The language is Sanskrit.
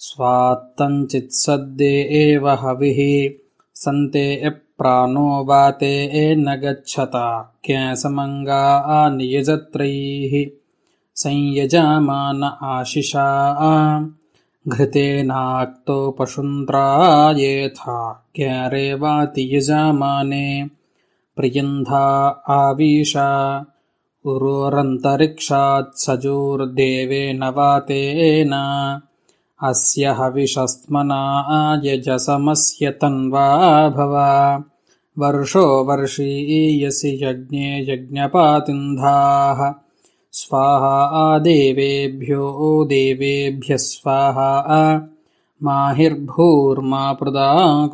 स्वात्तञ्चित्सद्देव हविः सन्ते प्राणो वाते न गच्छता क्यसमङ्गा नियजत्रैः संयजामान आशिषा घृतेनाक्तो पशुन्त्रायेथा क्यरेवाति यजामाने प्रियन्धा आवीशा उरोरन्तरिक्षात्सजोर्देवेन वातेन अस्य हविषस्त्मना यजसमस्य तन्वा भव वर्षो वर्षीयसि यज्ञे यज्ञपातिन्धाः स्वाहा देवेभ्यो देवेभ्यः स्वाहा माहिर्भूर्मा प्रदा